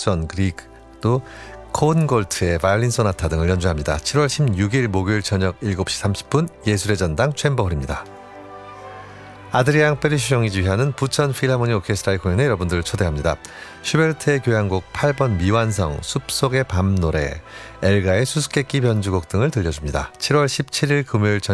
앤더슨 그리고 또 콘골트의 바이올린 소나타 등을 연주합니다. 7월 16일 목요일 저녁 7시 30분 예술의 전당 챔버홀입니다. 아드리앙 페리슈정이 지휘하는 부천 필하모니 오케스트라의 공연에 여러분들을 초대합니다. 슈베르트의 교향곡 8번 미완성, 숲속의 밤 노래, 엘가의 수수께끼 변주곡 등을 들려줍니다. 7월 17일 금요일 저녁